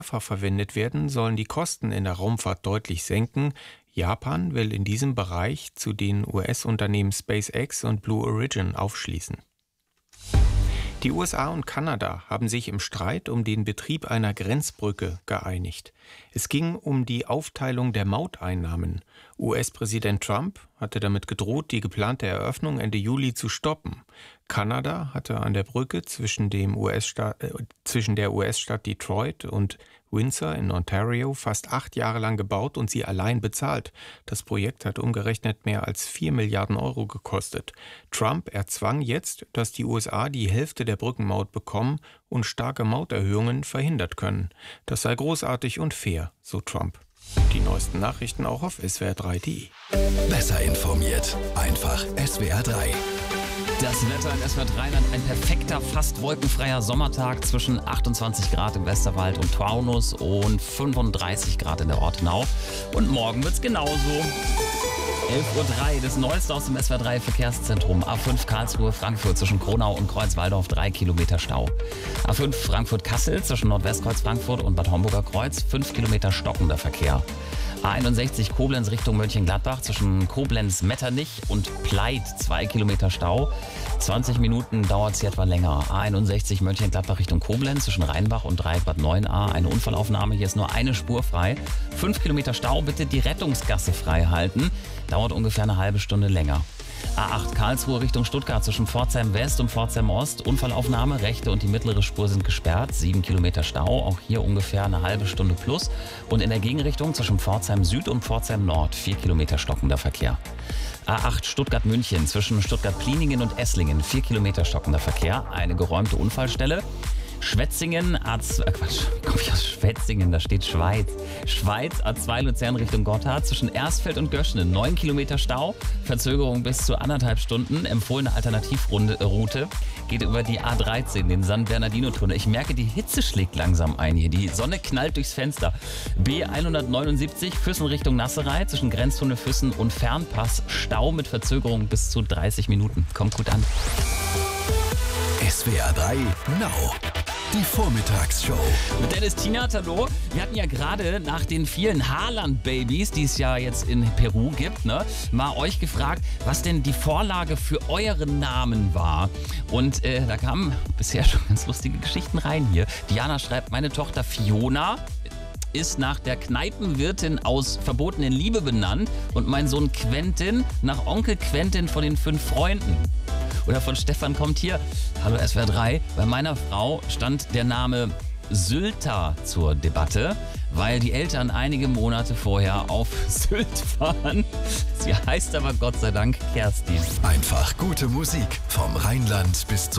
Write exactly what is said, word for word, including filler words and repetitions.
verwendet werden, sollen die Kosten in der Raumfahrt deutlich senken. Japan will in diesem Bereich zu den U S-Unternehmen SpaceX und Blue Origin aufschließen. Die U S A und Kanada haben sich im Streit um den Betrieb einer Grenzbrücke geeinigt. Es ging um die Aufteilung der Mauteinnahmen. U S-Präsident Trump hatte damit gedroht, die geplante Eröffnung Ende Juli zu stoppen. Kanada hatte an der Brücke zwischen, dem U S-Staat, äh, zwischen der U S-Stadt Detroit und Windsor in Ontario fast acht Jahre lang gebaut und sie allein bezahlt. Das Projekt hat umgerechnet mehr als vier Milliarden Euro gekostet. Trump erzwang jetzt, dass die U S A die Hälfte der Brückenmaut bekommen und starke Mauterhöhungen verhindert können. Das sei großartig und fair, so Trump. Die neuesten Nachrichten auch auf S W R drei punkt de. Besser informiert, einfach S W R drei. Das Wetter in S W R drei Land, ein perfekter, fast wolkenfreier Sommertag zwischen achtundzwanzig Grad im Westerwald und Taunus und fünfunddreißig Grad in der Ortenau. Und morgen wird's genauso. elf Uhr drei, das Neueste aus dem S W R drei Verkehrszentrum. A fünf Karlsruhe, Frankfurt zwischen Kronau und Kreuzwaldorf, drei Kilometer Stau. A fünf Frankfurt-Kassel zwischen Nordwestkreuz Frankfurt und Bad Homburger Kreuz, fünf Kilometer stockender Verkehr. A einundsechzig Koblenz Richtung Mönchengladbach zwischen Koblenz-Metternich und Pleit, zwei Kilometer Stau. zwanzig Minuten dauert es etwa länger. A einundsechzig Mönchengladbach Richtung Koblenz zwischen Rheinbach und Dreieckbad neun a. Eine Unfallaufnahme, hier ist nur eine Spur frei. fünf Kilometer Stau, bitte die Rettungsgasse frei halten. Dauert ungefähr eine halbe Stunde länger. A acht Karlsruhe Richtung Stuttgart zwischen Pforzheim West und Pforzheim Ost. Unfallaufnahme, rechte und die mittlere Spur sind gesperrt. sieben Kilometer Stau, auch hier ungefähr eine halbe Stunde plus. Und in der Gegenrichtung zwischen Pforzheim Süd und Pforzheim Nord vier Kilometer stockender Verkehr. A acht Stuttgart-München zwischen Stuttgart-Pliningen und Esslingen vier Kilometer stockender Verkehr. Eine geräumte Unfallstelle. Schwetzingen, A zwei, äh Quatsch, wie komme ich aus Schwetzingen? Da steht Schweiz. Schweiz, A zwei Luzern Richtung Gotthard, zwischen Ersfeld und Göschenen, neun Kilometer Stau, Verzögerung bis zu anderthalb Stunden, empfohlene Alternativroute geht über die A dreizehn, den San Bernardino-Tunnel. Ich merke, die Hitze schlägt langsam ein hier, die Sonne knallt durchs Fenster. B hundertneunundsiebzig, Füssen Richtung Nasserei, zwischen Grenztunnel Füssen und Fernpass, Stau mit Verzögerung bis zu dreißig Minuten. Kommt gut an. S W R drei Now. Die Vormittagsshow. Mit Dennis Tienert, hallo. Wir hatten ja gerade nach den vielen Haaland-Babys, die es ja jetzt in Peru gibt, ne, mal euch gefragt, was denn die Vorlage für euren Namen war. Und äh, da kamen bisher schon ganz lustige Geschichten rein hier. Diana schreibt, meine Tochter Fiona ist nach der Kneipenwirtin aus Verbotenen Liebe benannt und mein Sohn Quentin nach Onkel Quentin von den fünf Freunden. Oder von Stefan kommt hier, hallo S W R drei, bei meiner Frau stand der Name Sylta zur Debatte, weil die Eltern einige Monate vorher auf Sylt waren. Sie heißt aber Gott sei Dank Kerstin. Einfach gute Musik vom Rheinland bis zum